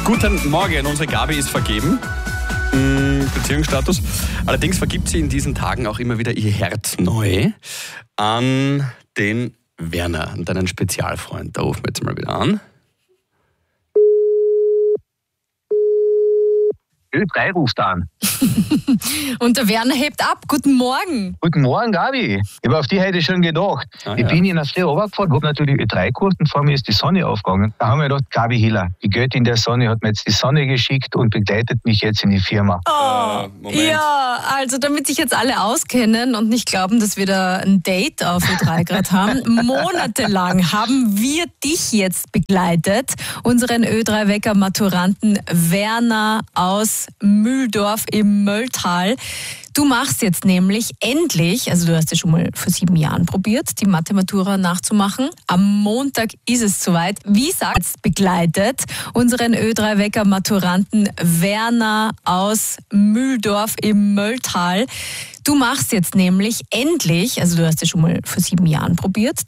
Guten Morgen, unsere Gabi ist vergeben. Beziehungsstatus. Allerdings vergibt sie in diesen Tagen auch immer wieder ihr Herz neu an den Werner und einen Spezialfreund. Da rufen wir jetzt mal wieder an. Ö3 ruft an. Und der Werner hebt ab. Guten Morgen. Guten Morgen, Gabi. Ich habe auf die heute schon gedacht. Ich bin in der Früh runtergefahren, habe natürlich Ö3 gekauft und vor mir ist die Sonne aufgegangen. Da haben wir gedacht, Gabi Hiller, die Göttin der Sonne, hat mir jetzt die Sonne geschickt und begleitet mich jetzt in die Firma. Moment. Ja, also damit sich jetzt alle auskennen und nicht glauben, dass wir da ein Date auf Ö3 gerade haben. Monatelang haben wir dich jetzt begleitet, unseren Ö3-Wecker-Maturanten Werner aus Mühldorf im Mölltal. Du machst jetzt nämlich endlich, also du hast ja schon mal vor 7 Jahren probiert, die Mathe-Matura nachzumachen. Am Montag ist es soweit. Wie sagt's, begleitet unseren Ö3-Wecker-Maturanten Werner aus Mühldorf im Mölltal. Du machst jetzt nämlich endlich, also du hast ja schon mal vor 7 Jahren probiert,